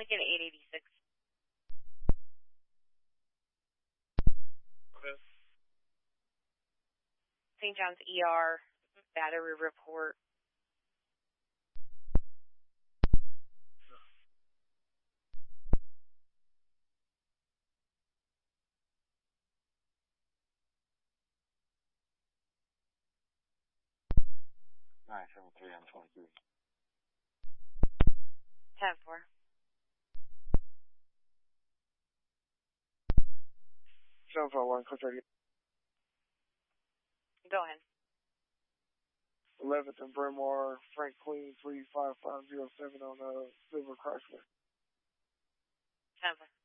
Lincoln 886. St. John's ER, battery report. Nine 73 on 23. 10-4. 751, code 30. Go ahead. 11th and Bremore, Frank Queen 35507 on Silver Chrysler. 10-4.